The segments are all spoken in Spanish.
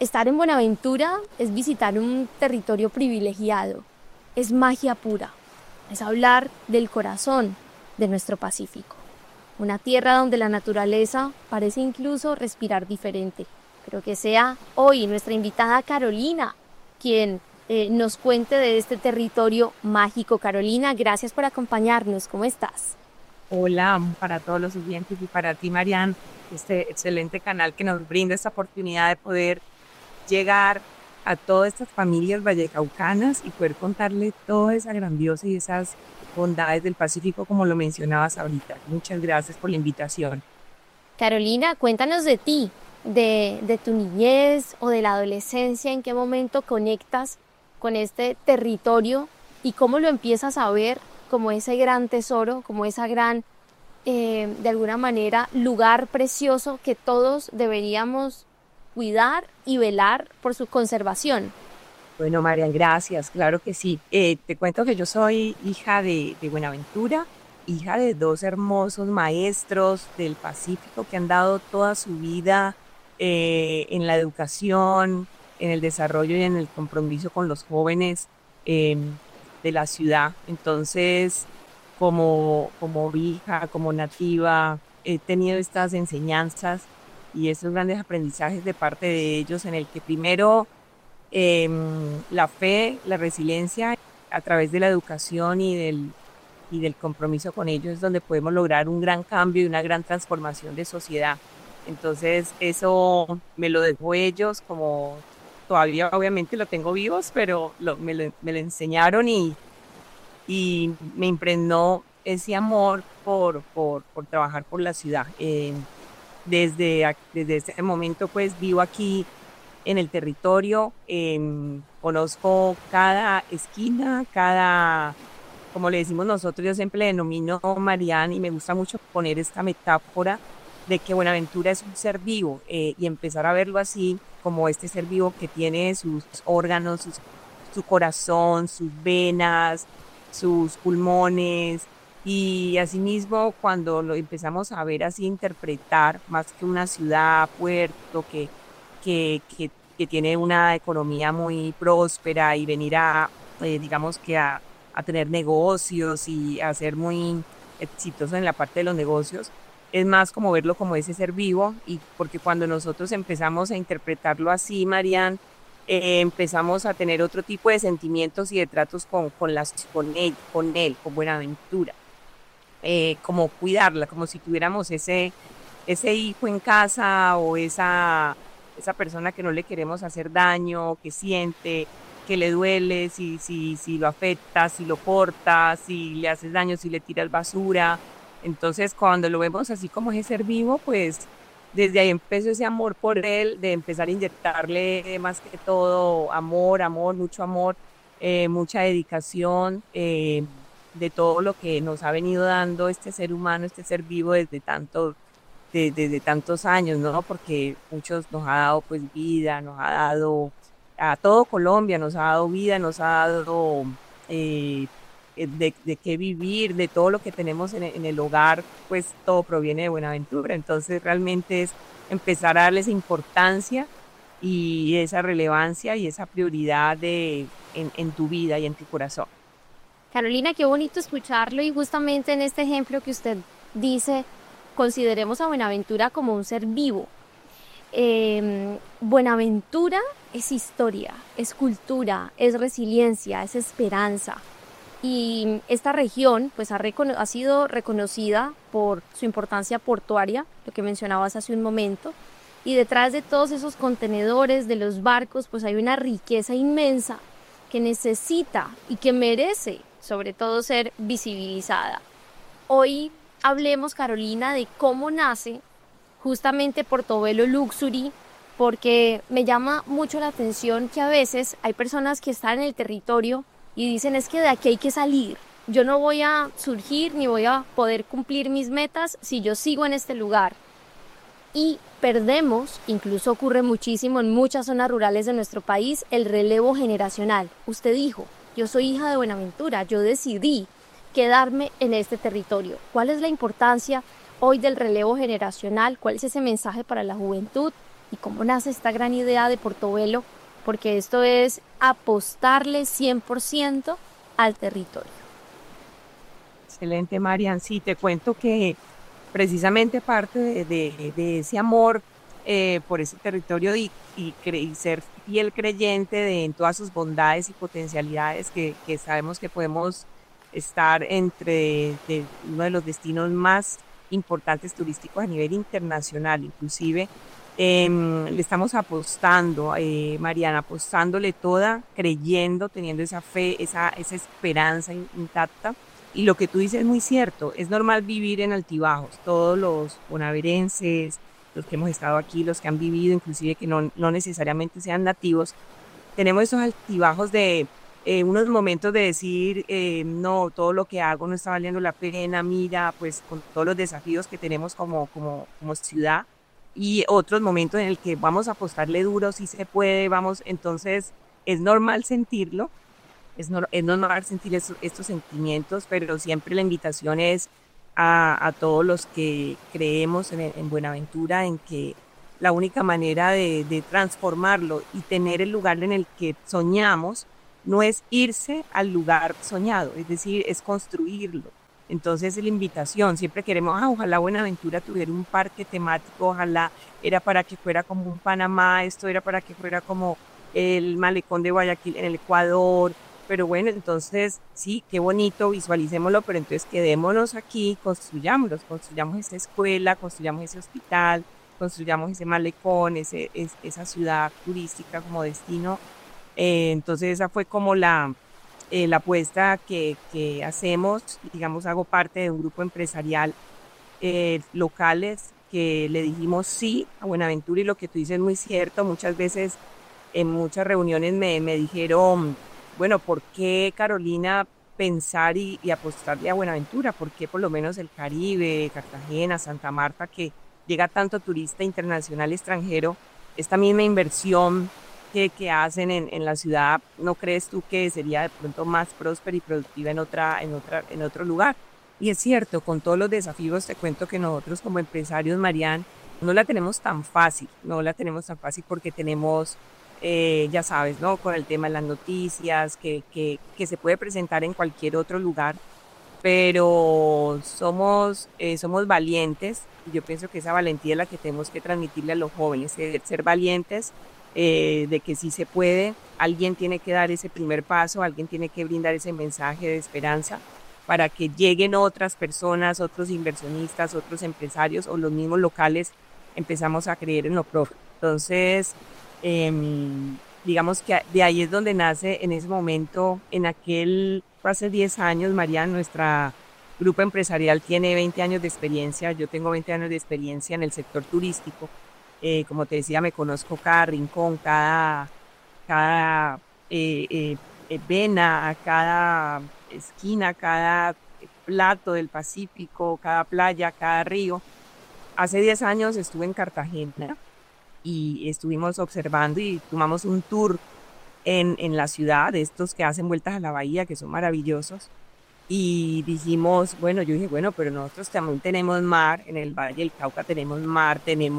Estar en Buenaventura es visitar un territorio privilegiado, es magia pura, es hablar del corazón de nuestro Pacífico, una tierra donde la naturaleza parece incluso respirar diferente. Pero que sea hoy nuestra invitada Carolina quien nos cuente de este territorio mágico. Carolina, gracias por acompañarnos, ¿cómo estás? Hola para todos los oyentes y para ti, Marian, este excelente canal que nos brinda esta oportunidad de poder llegar a todas estas familias vallecaucanas y poder contarle toda esa grandiosa y esas bondades del Pacífico, como lo mencionabas ahorita. Muchas gracias por la invitación. Carolina, cuéntanos de ti, de tu niñez o de la adolescencia, en qué momento conectas con este territorio y cómo lo empiezas a ver como ese gran tesoro, como esa gran, de alguna manera, lugar precioso que todos deberíamos cuidar y velar por su conservación. Bueno, Marian, gracias, claro que sí. Te cuento que yo soy hija de Buenaventura, hija de dos hermosos maestros del Pacífico que han dado toda su vida en la educación, en el desarrollo y en el compromiso con los jóvenes de la ciudad. Entonces, como hija, como nativa, he tenido estas enseñanzas y estos grandes aprendizajes de parte de ellos en el que primero la fe, la resiliencia a través de la educación y del compromiso con ellos es donde podemos lograr un gran cambio y una gran transformación de sociedad. Entonces, eso me lo dejó ellos, como todavía obviamente lo tengo vivos, pero me lo enseñaron y me impregnó ese amor por trabajar por la ciudad. Desde ese momento, pues vivo aquí en el territorio, conozco cada esquina, como le decimos nosotros, yo siempre le denomino Marian y me gusta mucho poner esta metáfora de que Buenaventura es un ser vivo y empezar a verlo así como este ser vivo que tiene sus órganos, su corazón, sus venas, sus pulmones. Y asimismo, cuando lo empezamos a ver así, interpretar más que una ciudad, puerto, que, que, que tiene una economía muy próspera y venir digamos que a tener negocios y a ser muy exitoso en la parte de los negocios, es más como verlo como ese ser vivo y porque cuando nosotros empezamos a interpretarlo así, Marian, empezamos a tener otro tipo de sentimientos y de tratos con Buenaventura, como cuidarla, como si tuviéramos ese hijo en casa o esa persona que no le queremos hacer daño, que siente, que le duele, si lo afecta, si lo corta, si le haces daño, si le tiras basura. Entonces, cuando lo vemos así como ese ser vivo, pues desde ahí empezó ese amor por él, de empezar a inyectarle más que todo amor, mucho amor, mucha dedicación. De todo lo que nos ha venido dando este ser humano, este ser vivo desde tantos años, ¿no? Porque muchos nos ha dado pues vida, nos ha dado a todo Colombia, nos ha dado vida, nos ha dado eh, de qué vivir, de todo lo que tenemos en el hogar, pues todo proviene de Buenaventura. Entonces realmente es empezar a darles importancia y esa relevancia y esa prioridad en tu vida y en tu corazón. Carolina, qué bonito escucharlo y justamente en este ejemplo que usted dice, consideremos a Buenaventura como un ser vivo. Buenaventura es historia, es cultura, es resiliencia, es esperanza. Y esta región pues ha sido reconocida por su importancia portuaria, lo que mencionabas hace un momento. Y detrás de todos esos contenedores, de los barcos, pues hay una riqueza inmensa que necesita y que merece sobre todo ser visibilizada. Hoy hablemos, Carolina, de cómo nace justamente Portobelo Luxury, porque me llama mucho la atención que a veces hay personas que están en el territorio y dicen es que de aquí hay que salir. Yo no voy a surgir ni voy a poder cumplir mis metas si yo sigo en este lugar. Y perdemos, incluso ocurre muchísimo en muchas zonas rurales de nuestro país, el relevo generacional. Usted dijo, yo soy hija de Buenaventura, yo decidí quedarme en este territorio. ¿Cuál es la importancia hoy del relevo generacional? ¿Cuál es ese mensaje para la juventud y cómo nace esta gran idea de Portobelo, porque esto es apostarle 100% al territorio. Excelente, Marian. Sí, te cuento que precisamente parte de ese amor por ese territorio y ser fiel creyente en todas sus bondades y potencialidades que sabemos que podemos estar entre uno de los destinos más importantes turísticos a nivel internacional, inclusive. Le estamos apostando, Mariana, apostándole toda, creyendo, teniendo esa fe, esa esperanza intacta. Y lo que tú dices es muy cierto, es normal vivir en altibajos. Todos los bonaverenses, los que hemos estado aquí, los que han vivido, inclusive que no necesariamente sean nativos, tenemos esos altibajos de unos momentos de decir, no, todo lo que hago no está valiendo la pena, mira, pues con todos los desafíos que tenemos como ciudad, y otros momentos en el que vamos a apostarle duro, si se puede, vamos, entonces es normal sentirlo, es normal sentir estos sentimientos, pero siempre la invitación es a todos los que creemos en Buenaventura, en que la única manera de transformarlo y tener el lugar en el que soñamos no es irse al lugar soñado, es decir, es construirlo. Entonces es la invitación, siempre queremos, ojalá Buenaventura tuviera un parque temático, ojalá era para que fuera como un Panamá, esto era para que fuera como el malecón de Guayaquil en el Ecuador, pero bueno, entonces sí, qué bonito, visualicémoslo, pero entonces quedémonos aquí, construyamos esa escuela, construyamos ese hospital, construyamos ese malecón, esa ciudad turística como destino. Entonces esa fue como la apuesta que hacemos. Digamos, hago parte de un grupo empresarial locales que le dijimos sí a Buenaventura, y lo que tú dices es muy cierto. Muchas veces en muchas reuniones me dijeron, bueno, ¿por qué, Carolina, pensar y apostarle a Buenaventura? ¿Por qué por lo menos el Caribe, Cartagena, Santa Marta, que llega tanto turista internacional extranjero, esta misma inversión que hacen en la ciudad, ¿no crees tú que sería de pronto más próspera y productiva en otro lugar? Y es cierto, con todos los desafíos, te cuento que nosotros como empresarios, Marian, no la tenemos tan fácil, no la tenemos tan fácil porque tenemos, ya sabes, ¿no? Con el tema de las noticias, que se puede presentar en cualquier otro lugar, pero somos valientes, y yo pienso que esa valentía es la que tenemos que transmitirle a los jóvenes, ser valientes, de que sí se puede. Alguien tiene que dar ese primer paso, alguien tiene que brindar ese mensaje de esperanza para que lleguen otras personas, otros inversionistas, otros empresarios o los mismos locales empezamos a creer en lo propio. Entonces, digamos que de ahí es donde nace en ese momento, hace 10 años, María, nuestra grupo empresarial tiene 20 años de experiencia, yo tengo 20 años de experiencia en el sector turístico. Como te decía, me conozco cada rincón, cada vena, cada esquina, cada plato del Pacífico, cada playa, cada río. Hace 10 años estuve en Cartagena y estuvimos observando y tomamos un tour en la ciudad, de estos que hacen vueltas a la bahía, que son maravillosos. Y dijimos, bueno, yo dije, bueno, pero nosotros también tenemos mar, en el Valle del Cauca tenemos mar,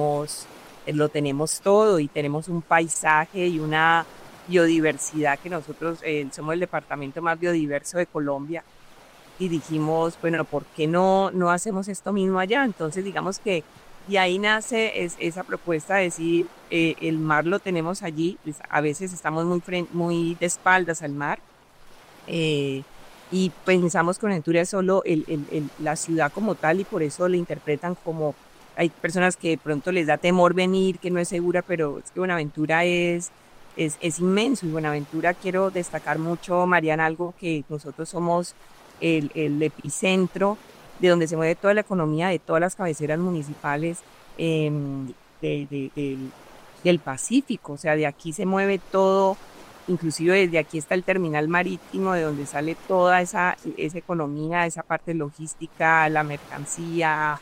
lo tenemos todo, y tenemos un paisaje y una biodiversidad que nosotros somos el departamento más biodiverso de Colombia. Y dijimos, bueno, ¿por qué no hacemos esto mismo allá? Entonces, digamos que de ahí nace esa propuesta de decir, el mar lo tenemos allí, pues a veces estamos muy de espaldas al mar, eh, y pensamos que Buenaventura es solo la ciudad como tal, y por eso le interpretan como, hay personas que de pronto les da temor venir, que no es segura, pero es que Buenaventura es inmenso. Y Buenaventura, quiero destacar mucho, Mariana, algo, que nosotros somos el epicentro de donde se mueve toda la economía de todas las cabeceras municipales, de, de- del, del Pacífico. O sea, de aquí se mueve todo, inclusive desde aquí está el terminal marítimo de donde sale toda esa economía, esa parte logística, la mercancía,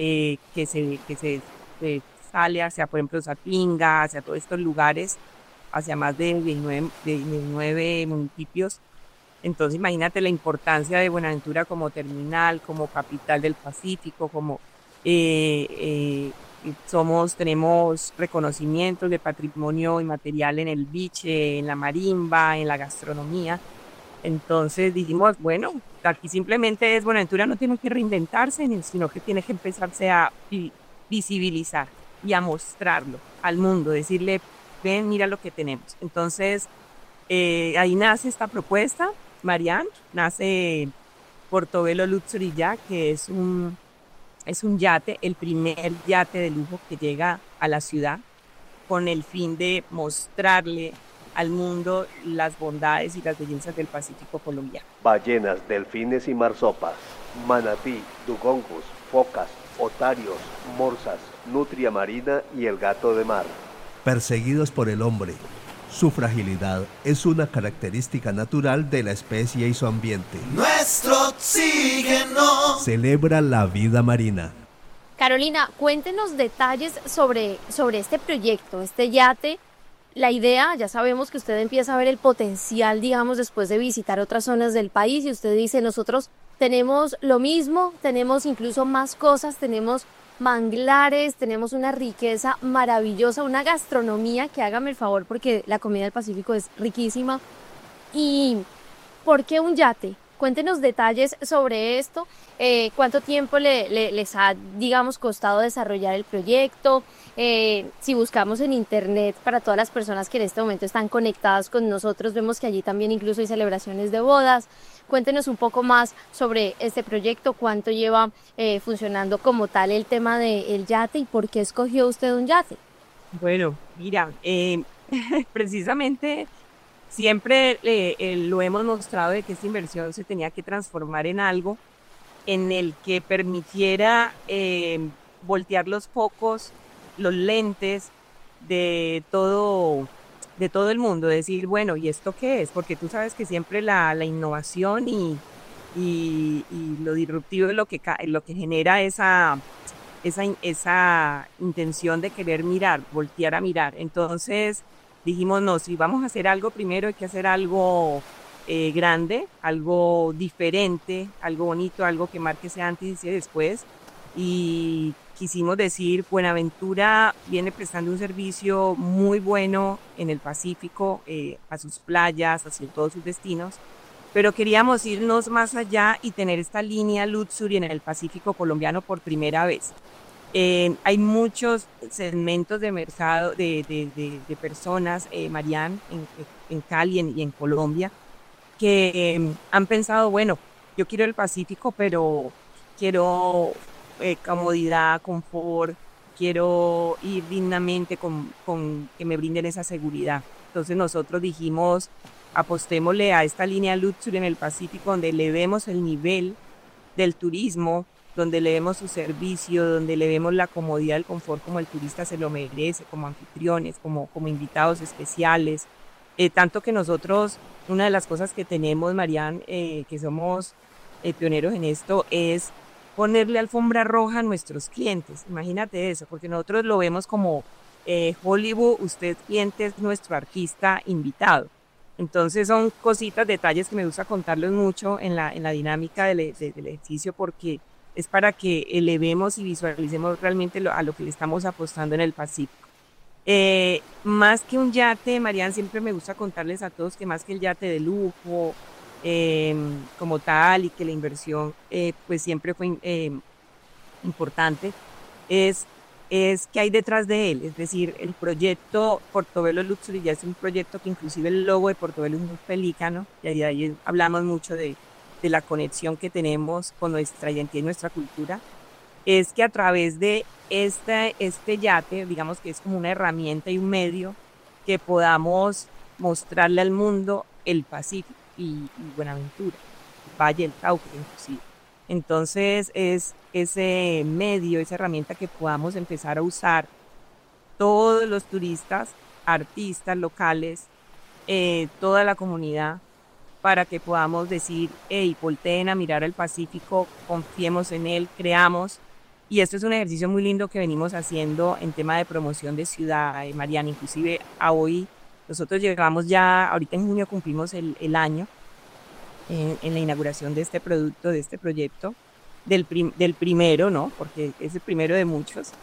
que se sale hacia, por ejemplo, Sapinga, hacia todos estos lugares, hacia más de 19 municipios. Entonces, imagínate la importancia de Buenaventura como terminal, como capital del Pacífico, como eh, eh, tenemos reconocimientos de patrimonio inmaterial en el biche, en la marimba, en la gastronomía. Entonces dijimos, bueno, aquí simplemente es Buenaventura, no tiene que reinventarse, sino que tiene que empezarse a visibilizar y a mostrarlo al mundo, decirle, ven, mira lo que tenemos. Entonces, ahí nace esta propuesta, Marian, nace Portobello Luxury Yacht, que es un yate, el primer yate de lujo que llega a la ciudad, con el fin de mostrarle al mundo las bondades y las bellezas del Pacífico colombiano. Ballenas, delfines y marsopas, manatí, dugongus, focas, otarios, morsas, nutria marina y el gato de mar. Perseguidos por el hombre, su fragilidad es una característica natural de la especie y su ambiente. Nuestro oxígeno Celebra la vida marina. Carolina, cuéntenos detalles sobre este proyecto, este yate. La idea, ya sabemos que usted empieza a ver el potencial, digamos, después de visitar otras zonas del país y usted dice, nosotros tenemos lo mismo, tenemos incluso más cosas, tenemos manglares, tenemos una riqueza maravillosa, una gastronomía que hágame el favor porque la comida del Pacífico es riquísima. ¿Y por qué un yate? Cuéntenos detalles sobre esto, cuánto tiempo les ha, digamos, costado desarrollar el proyecto, si buscamos en internet para todas las personas que en este momento están conectadas con nosotros, vemos que allí también incluso hay celebraciones de bodas. Cuéntenos un poco más sobre este proyecto, cuánto lleva funcionando como tal el tema del yate y por qué escogió usted un yate. Bueno, mira, precisamente siempre lo hemos mostrado de que esta inversión se tenía que transformar en algo en el que permitiera voltear los focos, los lentes de todo el mundo, decir, bueno, ¿y esto qué es? Porque tú sabes que siempre la innovación y lo disruptivo es lo que genera esa intención de querer mirar, voltear a mirar. Entonces dijimos, no, si vamos a hacer algo primero hay que hacer algo grande, algo diferente, algo bonito, algo que marque ese antes y ese después. Y quisimos decir, Buenaventura viene prestando un servicio muy bueno en el Pacífico, a sus playas, hacia todos sus destinos, pero queríamos irnos más allá y tener esta línea Luxury en el Pacífico colombiano por primera vez. Hay muchos segmentos de mercado, de personas, Marian, en Cali y en Colombia, que han pensado, bueno, yo quiero el Pacífico, pero quiero comodidad, confort, quiero ir dignamente con que me brinden esa seguridad. Entonces nosotros dijimos, apostémosle a esta línea Luxury en el Pacífico, donde elevemos el nivel del turismo, donde le vemos su servicio, donde le vemos la comodidad, el confort como el turista se lo merece, como anfitriones, como invitados especiales. Tanto que nosotros, una de las cosas que tenemos, Marian, que somos pioneros en esto, es ponerle alfombra roja a nuestros clientes. Imagínate eso, porque nosotros lo vemos como Hollywood, usted cliente es nuestro artista invitado. Entonces son cositas, detalles que me gusta contarles mucho en la dinámica del ejercicio, porque es para que elevemos y visualicemos realmente a lo que le estamos apostando en el Pacífico. Más que un yate, Marian, siempre me gusta contarles a todos que más que el yate de lujo como tal y que la inversión pues siempre fue importante, es que hay detrás de él. Es decir, el proyecto Portobello Luxury ya es un proyecto que inclusive el logo de Portobello es un pelícano, y ahí hablamos mucho de la conexión que tenemos con nuestra identidad y nuestra cultura. Es que a través de este yate, digamos que es como una herramienta y un medio que podamos mostrarle al mundo el Pacífico y Buenaventura, Valle del Cauca inclusive. Entonces es ese medio, esa herramienta que podamos empezar a usar todos los turistas, artistas locales, toda la comunidad, para que podamos decir, hey, volteen a mirar al Pacífico, confiemos en él, creamos. Y esto es un ejercicio muy lindo que venimos haciendo en tema de promoción de ciudad, Mariana. Inclusive a hoy, nosotros llegamos ya, ahorita en junio cumplimos el año en la inauguración de este producto, de este proyecto, del primero, ¿no? Porque es el primero de muchos.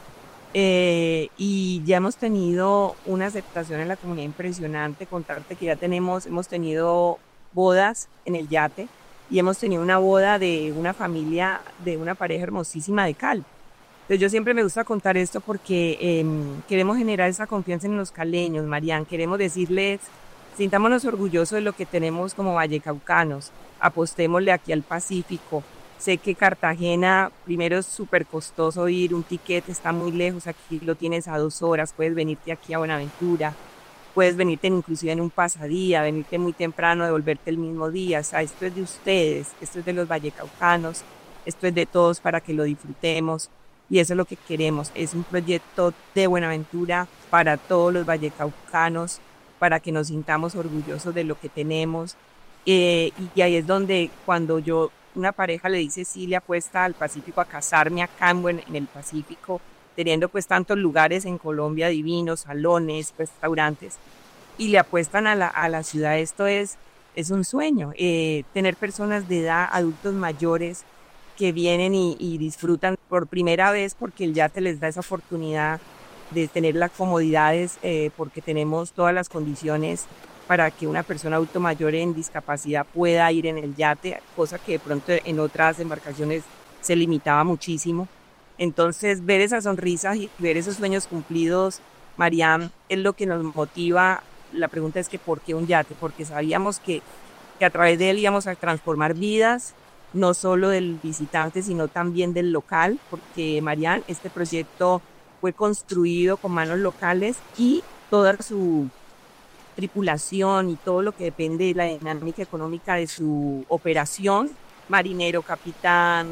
y ya hemos tenido una aceptación en la comunidad impresionante. Contarte que hemos tenido bodas en el yate y hemos tenido una boda de una familia, de una pareja hermosísima de Cali. Entonces yo siempre me gusta contar esto porque queremos generar esa confianza en los caleños, Marian. Queremos decirles, sintámonos orgullosos de lo que tenemos como vallecaucanos, apostémosle aquí al Pacífico. Sé que Cartagena, primero es súper costoso ir, un ticket está muy lejos, aquí lo tienes a 2 horas, puedes venirte aquí a Buenaventura, puedes venirte inclusive en un pasadía, venirte muy temprano, devolverte el mismo día. O sea, esto es de ustedes, esto es de los vallecaucanos, esto es de todos para que lo disfrutemos. Y eso es lo que queremos, es un proyecto de Buenaventura para todos los vallecaucanos, para que nos sintamos orgullosos de lo que tenemos. Y ahí es donde cuando una pareja le dice sí, le apuesta al Pacífico, a casarme acá en el Pacífico, teniendo pues tantos lugares en Colombia divinos, salones, restaurantes, y le apuestan a la ciudad. Esto es un sueño, tener personas de edad, adultos mayores, que vienen y disfrutan por primera vez porque el yate les da esa oportunidad de tener las comodidades, porque tenemos todas las condiciones para que una persona adulto mayor en discapacidad pueda ir en el yate, cosa que de pronto en otras embarcaciones se limitaba muchísimo. Entonces, ver esas sonrisas y ver esos sueños cumplidos, Mariam, es lo que nos motiva. La pregunta es que ¿por qué un yate? Porque sabíamos que a través de él íbamos a transformar vidas, no solo del visitante, sino también del local, porque Marian, este proyecto fue construido con manos locales y toda su tripulación y todo lo que depende de la dinámica económica de su operación, marinero, capitán,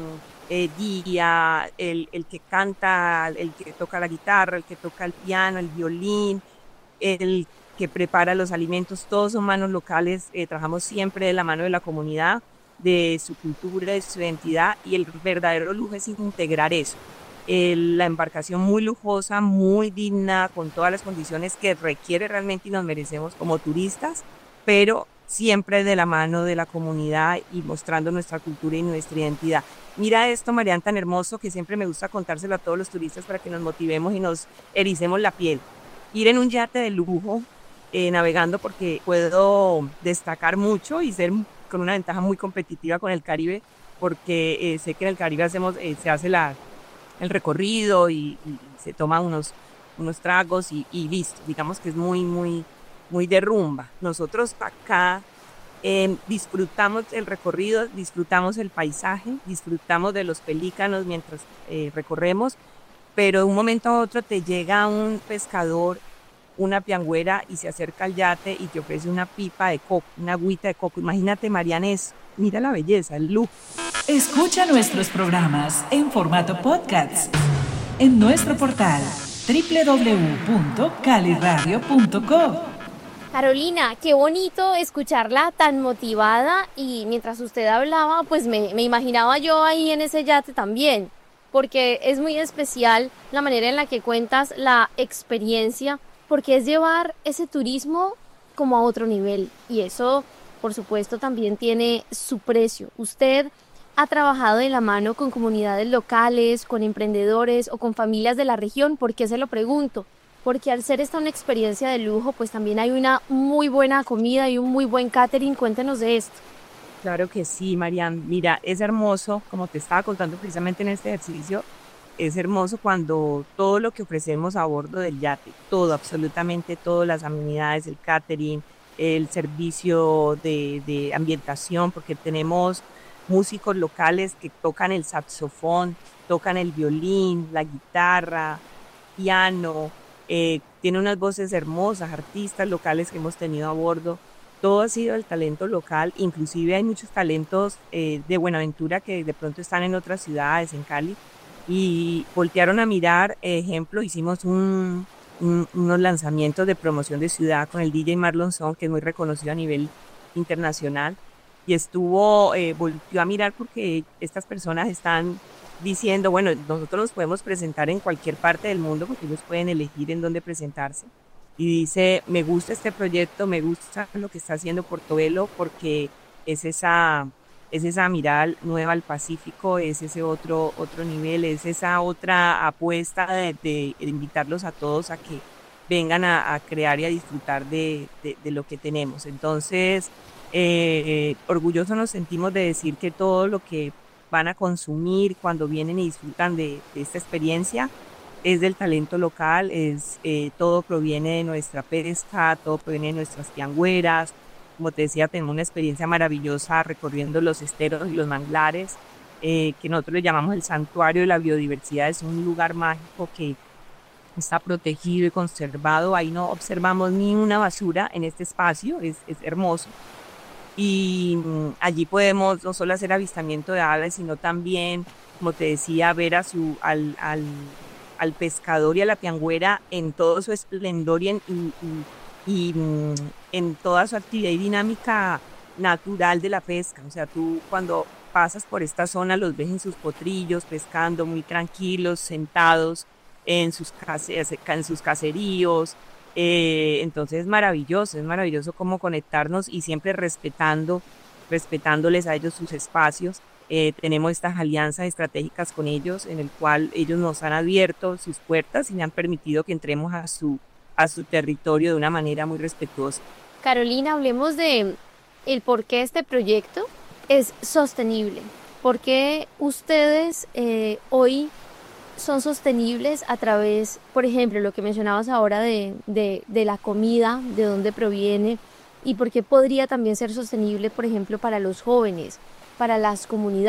guía, el que canta, el que toca la guitarra, el que toca el piano, el violín, el que prepara los alimentos, todos son manos locales. Trabajamos siempre de la mano de la comunidad, de su cultura, de su identidad, y el verdadero lujo es integrar eso. La embarcación muy lujosa, muy digna, con todas las condiciones que requiere realmente y nos merecemos como turistas, pero siempre de la mano de la comunidad y mostrando nuestra cultura y nuestra identidad. Mira esto, Marian, tan hermoso, que siempre me gusta contárselo a todos los turistas para que nos motivemos y nos ericemos la piel. Ir en un yate de lujo, navegando, porque puedo destacar mucho y ser con una ventaja muy competitiva con el Caribe, porque sé que en el Caribe se hace el recorrido y se toman unos tragos y listo. Digamos que es muy, muy, muy de rumba. Nosotros acá disfrutamos el recorrido, disfrutamos el paisaje, disfrutamos de los pelícanos mientras recorremos, pero de un momento a otro te llega un pescador, una piangüera, y se acerca al yate y te ofrece una pipa de coco, una agüita de coco. Imagínate, Mariana, mira la belleza, el lujo. Escucha nuestros programas en formato podcast en nuestro portal www.caliradio.co. Carolina, qué bonito escucharla tan motivada, y mientras usted hablaba, pues me imaginaba yo ahí en ese yate también, porque es muy especial la manera en la que cuentas la experiencia, porque es llevar ese turismo como a otro nivel, y eso, por supuesto, también tiene su precio. Usted ha trabajado de la mano con comunidades locales, con emprendedores o con familias de la región. ¿Por qué se lo pregunto? Porque al ser esta una experiencia de lujo, pues también hay una muy buena comida y un muy buen catering. Cuéntenos de esto. Claro que sí, Marian. Mira, es hermoso, como te estaba contando precisamente en este ejercicio, es hermoso cuando todo lo que ofrecemos a bordo del yate, todo, absolutamente todo, las amenidades, el catering, el servicio de ambientación, porque tenemos músicos locales que tocan el saxofón, tocan el violín, la guitarra, piano, tiene unas voces hermosas, artistas locales que hemos tenido a bordo. Todo ha sido el talento local, inclusive hay muchos talentos de Buenaventura que de pronto están en otras ciudades, en Cali, y voltearon a mirar. Ejemplo, hicimos unos lanzamientos de promoción de ciudad con el DJ Marlon Song, que es muy reconocido a nivel internacional, y volteó a mirar porque estas personas están diciendo, bueno, nosotros nos podemos presentar en cualquier parte del mundo porque ellos pueden elegir en dónde presentarse. Y dice, me gusta este proyecto, me gusta lo que está haciendo Portobelo, porque es esa es esa mirada nueva al Pacífico, es ese otro nivel, es esa otra apuesta de invitarlos a todos a que vengan a crear y a disfrutar de lo que tenemos. Entonces, orgullosos nos sentimos de decir que todo lo que van a consumir cuando vienen y disfrutan de esta experiencia es del talento local, todo proviene de nuestra pesca, todo proviene de nuestras piangüeras. Como te decía, tenemos una experiencia maravillosa recorriendo los esteros y los manglares, que nosotros le llamamos el santuario de la biodiversidad. Es un lugar mágico que está protegido y conservado. Ahí no observamos ni una basura en este espacio, es hermoso. Y allí podemos no solo hacer avistamiento de aves, sino también, como te decía, ver al pescador y a la piangüera en todo su esplendor y en toda su actividad y dinámica natural de la pesca. O sea, tú cuando pasas por esta zona los ves en sus potrillos, pescando muy tranquilos, sentados en sus caseríos. Entonces es maravilloso cómo conectarnos y siempre respetándoles a ellos sus espacios. Tenemos estas alianzas estratégicas con ellos, en el cual ellos nos han abierto sus puertas y me han permitido que entremos a su territorio de una manera muy respetuosa. Carolina, hablemos de el por qué este proyecto es sostenible. ¿Por qué ustedes hoy son sostenibles a través, por ejemplo, lo que mencionabas ahora de la comida, de dónde proviene, y por qué podría también ser sostenible, por ejemplo, para los jóvenes, para las comunidades?